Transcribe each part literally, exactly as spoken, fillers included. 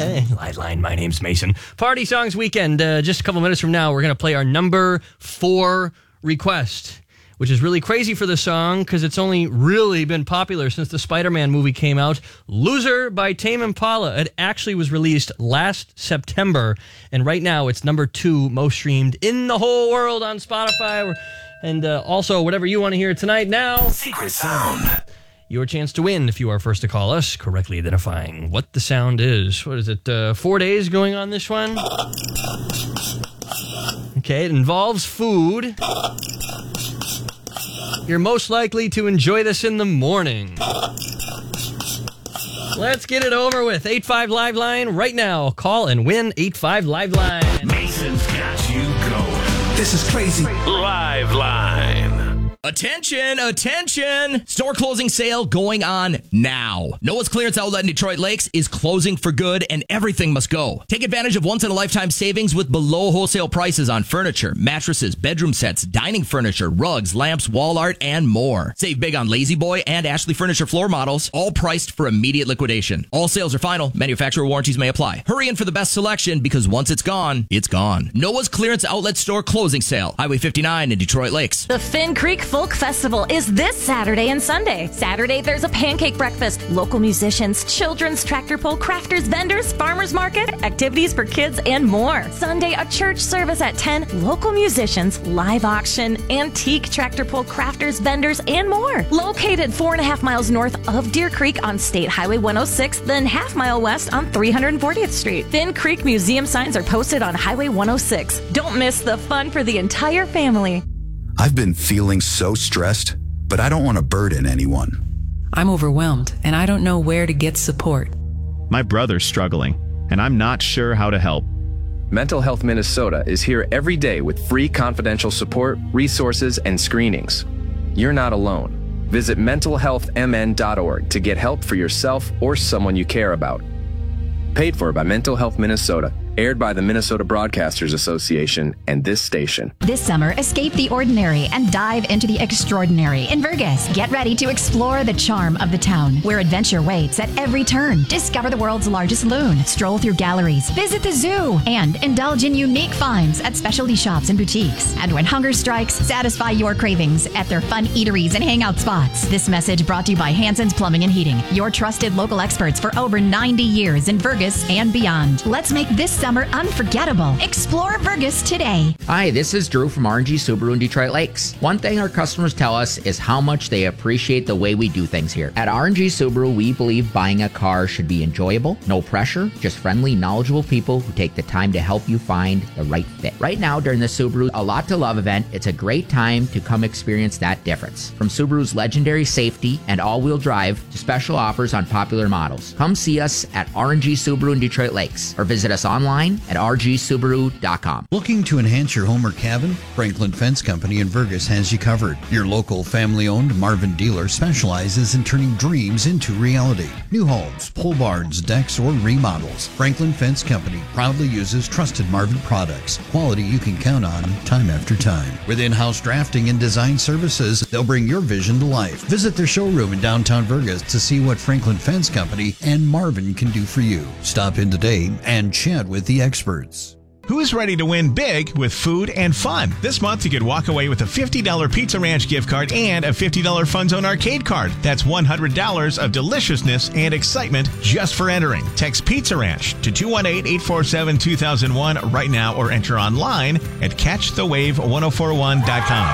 Hey, Liveline, my name's Mason. Party Songs Weekend. Uh, just a couple minutes from now, we're going to play our number four request, which is really crazy for the song because it's only really been popular since the Spider-Man movie came out. Loser by Tame Impala. It actually was released last September, and right now it's number two most streamed in the whole world on Spotify. And uh, also, whatever you want to hear tonight now. Secret sound. Your chance to win if you are first to call us, correctly identifying what the sound is. What is it, uh, four days going on this one? Okay, it involves food. You're most likely to enjoy this in the morning. Let's get it over with. eight five Live Line right now. Call and win eight five Live Line. Mason's got you going. This is crazy. Live Line. Attention, attention! Store closing sale going on now. Noah's Clearance Outlet in Detroit Lakes is closing for good and everything must go. Take advantage of once-in-a-lifetime savings with below wholesale prices on furniture, mattresses, bedroom sets, dining furniture, rugs, lamps, wall art, and more. Save big on Lazy Boy and Ashley Furniture floor models, all priced for immediate liquidation. All sales are final. Manufacturer warranties may apply. Hurry in for the best selection because once it's gone, it's gone. Noah's Clearance Outlet Store closing sale. Highway fifty-nine in Detroit Lakes. The Finn Creek Folk Festival is this Saturday and Sunday. Saturday, there's a pancake breakfast, local musicians, children's tractor pull, crafters, vendors, farmers market, activities for kids, and more. Sunday, a church service at ten, local musicians, live auction, antique tractor pull, crafters, vendors, and more. Located four and a half miles north of Deer Creek on State Highway one oh six, then half mile west on three hundred fortieth Street. Finn Creek Museum signs are posted on Highway one oh six. Don't miss the fun for the entire family. I've been feeling so stressed, but I don't want to burden anyone. I'm overwhelmed, and I don't know where to get support. My brother's struggling, and I'm not sure how to help. Mental Health Minnesota is here every day with free confidential support, resources, and screenings. You're not alone. Visit mental health m n dot org to get help for yourself or someone you care about. Paid for by Mental Health Minnesota. Aired by the Minnesota Broadcasters Association and this station. This summer, escape the ordinary and dive into the extraordinary in Vergas. Get ready to explore the charm of the town, where adventure waits at every turn. Discover the world's largest loon, stroll through galleries, visit the zoo, and indulge in unique finds at specialty shops and boutiques. And when hunger strikes, satisfy your cravings at their fun eateries and hangout spots. This message brought to you by Hanson's Plumbing and Heating, your trusted local experts for over ninety years in Vergas and beyond. Let's make this summer Summer unforgettable. Explore Vergas today. Hi, this is Drew from R and G Subaru in Detroit Lakes. One thing our customers tell us is how much they appreciate the way we do things here. At R and G Subaru, we believe buying a car should be enjoyable, no pressure, just friendly, knowledgeable people who take the time to help you find the right fit. Right now, during the Subaru A Lot to Love event, it's a great time to come experience that difference. From Subaru's legendary safety and all-wheel drive to special offers on popular models. Come see us at R and G Subaru in Detroit Lakes or visit us online at r g subaru dot com. Looking to enhance your home or cabin? Franklin Fence Company in Vergas has you covered. Your local family-owned Marvin dealer specializes in turning dreams into reality. New homes, pole barns, decks, or remodels. Franklin Fence Company proudly uses trusted Marvin products. Quality you can count on time after time. With in-house drafting and design services, they'll bring your vision to life. Visit their showroom in downtown Vergas to see what Franklin Fence Company and Marvin can do for you. Stop in today and chat with the experts. Who's ready to win big with food and fun? This month, you could walk away with a fifty dollars Pizza Ranch gift card and a fifty dollars Fun Zone arcade card. That's one hundred dollars of deliciousness and excitement just for entering. Text Pizza Ranch to two one eight, eight four seven, two thousand one right now or enter online at catch the wave one oh four one dot com.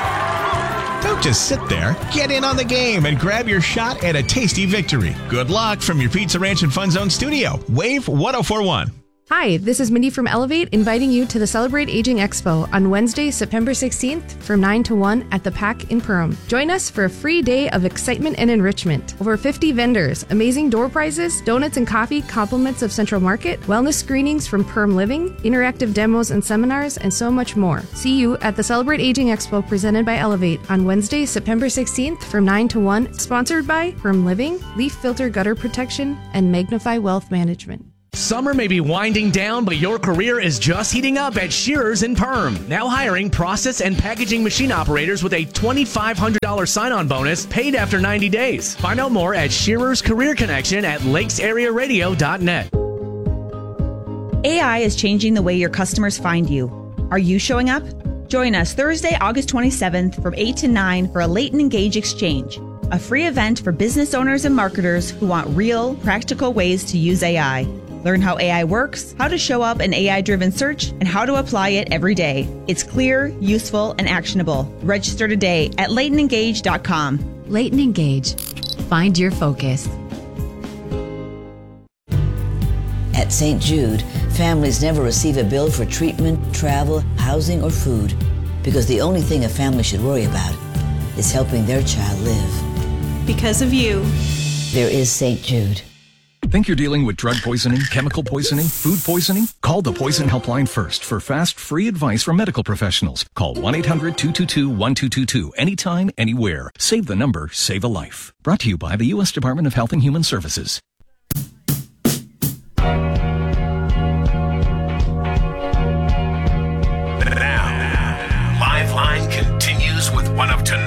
Don't just sit there. Get in on the game and grab your shot at a tasty victory. Good luck from your Pizza Ranch and Fun Zone studio. Wave one oh four one. Hi, this is Mindy from Elevate, inviting you to the Celebrate Aging Expo on Wednesday, September sixteenth from nine to one at the P A C in Perham. Join us for a free day of excitement and enrichment. Over fifty vendors, amazing door prizes, donuts and coffee, compliments of Central Market, wellness screenings from Perham Living, interactive demos and seminars, and so much more. See you at the Celebrate Aging Expo presented by Elevate on Wednesday, September sixteenth from nine to one, sponsored by Perham Living, Leaf Filter Gutter Protection, and Magnify Wealth Management. Summer may be winding down, but your career is just heating up at Shearers in Perham. Now hiring process and packaging machine operators with a twenty-five hundred dollars sign-on bonus paid after ninety days. Find out more at Shearers Career Connection at lakes area radio dot net. A I is changing the way your customers find you. Are you showing up? Join us Thursday, August twenty-seventh from eight to nine for a Leighton Engage Exchange, a free event for business owners and marketers who want real, practical ways to use A I. Learn how A I works, how to show up in A I-driven search, and how to apply it every day. It's clear, useful, and actionable. Register today at leighton engage dot com. Leighton Engage. Find your focus. At Saint Jude, families never receive a bill for treatment, travel, housing, or food because the only thing a family should worry about is helping their child live. Because of you. There is Saint Jude. Think you're dealing with drug poisoning, chemical poisoning, food poisoning? Call the Poison Helpline first for fast, free advice from medical professionals. Call one eight hundred two two two one two two two anytime, anywhere. Save the number, save a life. Brought to you by the U S Department of Health and Human Services.